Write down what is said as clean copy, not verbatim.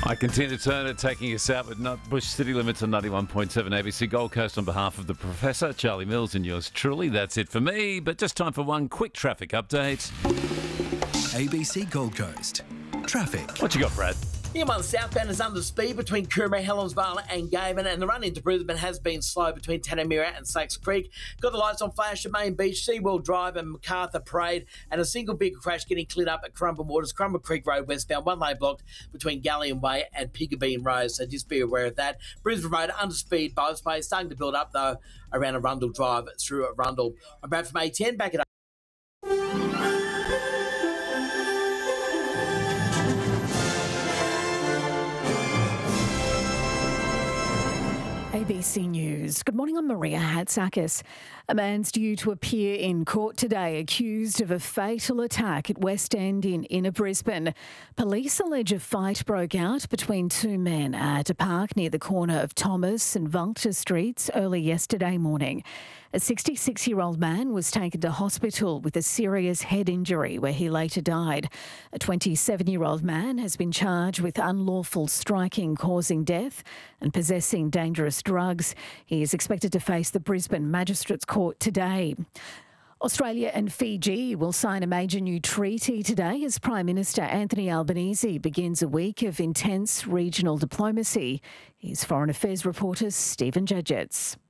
I continue to turn it, taking us out with Bush City Limits on 91.7 ABC Gold Coast on behalf of the Professor, Charlie Mills, and yours truly. That's it for me, but just time for one quick traffic update. ABC Gold Coast. Traffic. What you got, Brad? The M1 southbound is under speed between Coomera, Helensvale and Gavin, and the run into Brisbane has been slow between Tanamira and Sykes Creek. Got the lights on flash at Main Beach, Seaworld Drive and MacArthur Parade, and a single vehicle crash getting cleared up at Currumbin Waters, Currumbin Creek Road westbound, one lane blocked between Galleon Way and Pigabeen Road, so just be aware of that. Brisbane Road under speed, both ways, starting to build up though around Arundel Drive through Arundel. I'm Brad from A10, back at ABC News. Good morning, I'm Maria Hatzakis. A man's due to appear in court today accused of a fatal attack at West End in Inner Brisbane. Police allege a fight broke out between two men at a park near the corner of Thomas and Vulture Streets early yesterday morning. A 66-year-old man was taken to hospital with a serious head injury where he later died. A 27-year-old man has been charged with unlawful striking causing death and possessing dangerous drugs. He is expected to face the Brisbane Magistrates Court today. Australia and Fiji will sign a major new treaty today as Prime Minister Anthony Albanese begins a week of intense regional diplomacy. Here's Foreign Affairs reporter Stephen Judgetts.